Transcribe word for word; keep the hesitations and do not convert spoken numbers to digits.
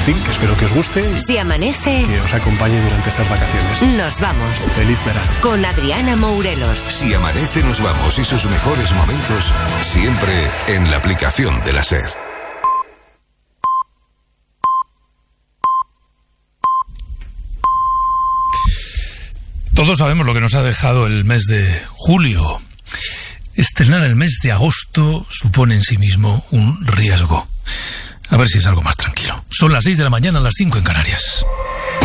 fin, que espero que os guste. Si amanece, que os acompañe durante estas vacaciones. Nos vamos. Feliz verano. Con Adriana Mourelos. Si amanece, nos vamos y sus mejores momentos siempre en la aplicación de la SER. Todos sabemos lo que nos ha dejado el mes de julio. Estrenar el mes de agosto supone en sí mismo un riesgo. A ver si es algo más tranquilo. Son las seis de la mañana, las cinco en Canarias.